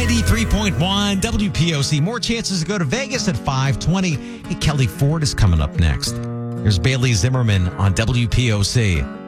93.1 WPOC. More chances to go to Vegas at 5:20. Hey, Kelly Ford is coming up next. Here's Bailey Zimmerman on WPOC.